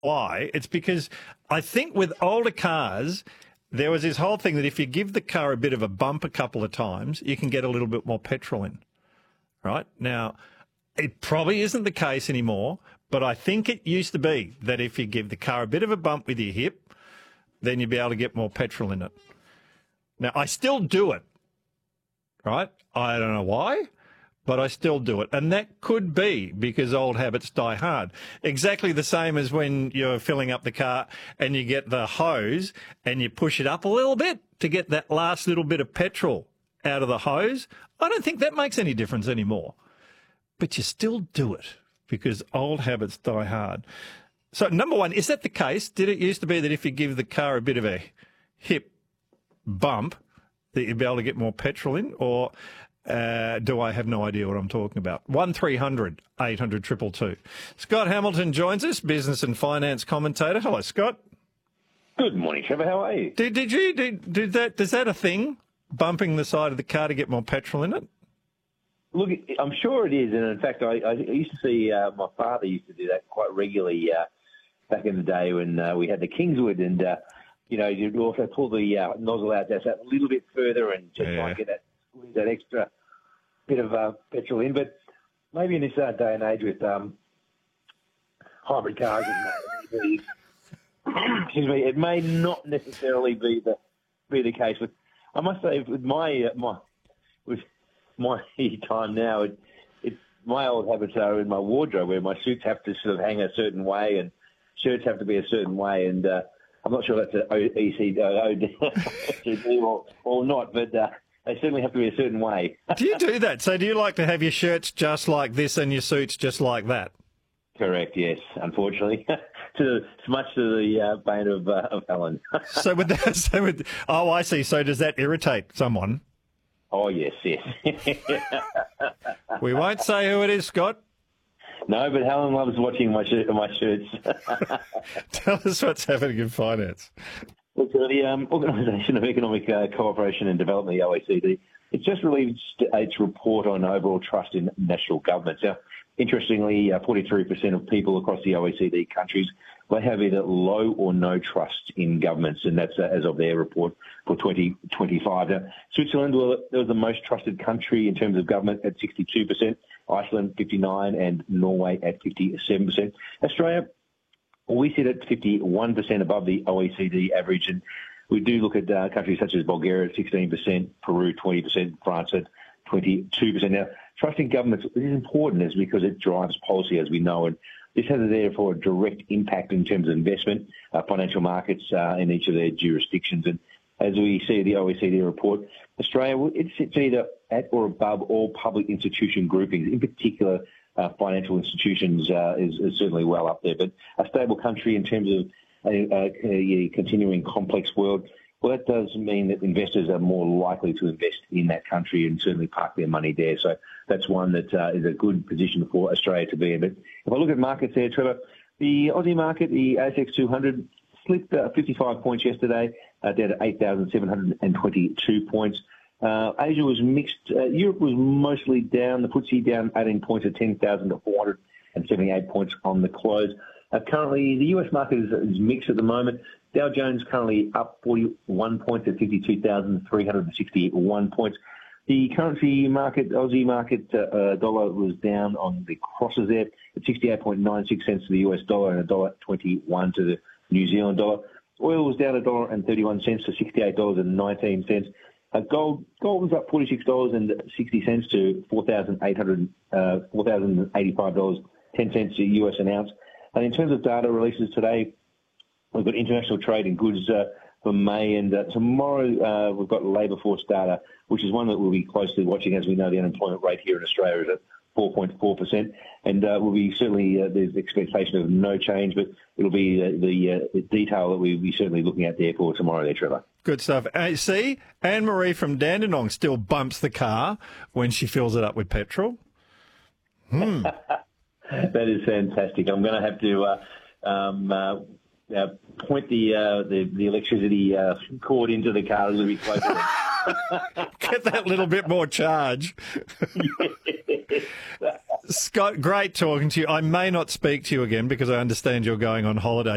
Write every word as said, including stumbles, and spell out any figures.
why. It's because I think with older cars, there was this whole thing that if you give the car a bit of a bump a couple of times, you can get a little bit more petrol in. Right? Now, it probably isn't the case anymore, but I think it used to be that if you give the car a bit of a bump with your hip, then you'd be able to get more petrol in it. Now, I still do it, right? I don't know why, but I still do it. And that could be because old habits die hard. Exactly the same as when you're filling up the car and you get the hose and you push it up a little bit to get that last little bit of petrol out of the hose. I don't think that makes any difference anymore. But you still do it because old habits die hard. So, number one, is that the case? Did it used to be that if you give the car a bit of a hip bump, that you'd be able to get more petrol in? Or uh, do I have no idea what I'm talking about? one three hundred eight hundred two two two. Scott Hamilton joins us, business and finance commentator. Hello, Scott. Good morning, Trevor. How are you? Did, did you, did, did that, is that a thing, bumping the side of the car to get more petrol in it? Look, I'm sure it is. And in fact, I, I used to see uh, my father used to do that quite regularly uh, back in the day when uh, we had the Kingswood. And, uh, you know, you'd also pull the uh, nozzle out just a little bit further and just yeah. try and get that, that extra bit of uh, petrol in. But maybe in this uh, day and age with um, hybrid cars, it may, excuse me, it may not necessarily be the be the case. But I must say, with my uh, my with my time now, it, it's my old habits are in my wardrobe where my suits have to sort of hang a certain way and shirts have to be a certain way, and uh, I'm not sure that's an O C D or, or not, but uh, they certainly have to be a certain way. Do you do that? So do you like to have your shirts just like this and your suits just like that? Correct, yes, unfortunately. to much to the uh, bane of, uh, of Helen. so with that, so with, oh, I see. So does that irritate someone? Oh, yes, yes. We won't say who it is, Scott. No, but Helen loves watching my shirt, my shirts. Tell us what's happening in finance. Look, the um, Organisation of Economic uh, Cooperation and Development, the O E C D, it's just released its report on overall trust in national governments. Now, interestingly, uh, forty-three percent of people across the O E C D countries, they have either low or no trust in governments, and that's uh, as of their report for twenty twenty-five. Now, Switzerland was the most trusted country in terms of government at sixty-two percent, Iceland fifty-nine percent, and Norway at fifty-seven percent. Australia, we sit at fifty-one percent above the O E C D average, and we do look at uh, countries such as Bulgaria at sixteen percent, Peru twenty percent, France at twenty-two percent. Now, trusting governments is important is because it drives policy, as we know, and this has, therefore, a direct impact in terms of investment, uh, financial markets uh, in each of their jurisdictions. And as we see the O E C D report, Australia, it sits either at or above all public institution groupings, in particular uh, financial institutions uh, is, is certainly well up there. But a stable country in terms of a, a, a continuing complex world, well, that does mean that investors are more likely to invest in that country and certainly park their money there. So that's one that uh, is a good position for Australia to be in. But if I look at markets there, Trevor, the Aussie market, the A S X two hundred, slipped uh, fifty-five points yesterday, uh, down to eight thousand seven hundred twenty-two points. Uh, Asia was mixed. Uh, Europe was mostly down. The F T S E down eighteen points at ten thousand four hundred seventy-eight points on the close. Uh, currently, the U S market is, is mixed at the moment. Dow Jones currently up forty-one points at fifty-two thousand three hundred sixty-one points. The currency market, Aussie market uh, uh, dollar was down on the crosses there at sixty-eight point nine six cents to the U S dollar and one dollar twenty-one to the New Zealand dollar. Oil was down one dollar thirty-one to sixty-eight dollars nineteen. Uh, gold gold was up forty-six dollars sixty to four thousand eight hundred uh, four thousand eighty-five dollars ten U S an ounce. And in terms of data releases today, we've got international trade in goods uh, for May, and uh, tomorrow uh, we've got labour force data, which is one that we'll be closely watching. As we know, the unemployment rate here in Australia is at four point four percent, and uh, we'll be certainly, uh, there's expectation of no change, but it'll be uh, the, uh, the detail that we'll be certainly looking at there for tomorrow there, Trevor. Good stuff. Uh, see, Anne-Marie from Dandenong still bumps the car when she fills it up with petrol. Hmm. That is fantastic. I'm going to have to uh, um, uh, uh, point the, uh, the the electricity uh, cord into the car a little bit closer. Get that little bit more charge. Scott, great talking to you. I may not speak to you again because I understand you're going on holiday.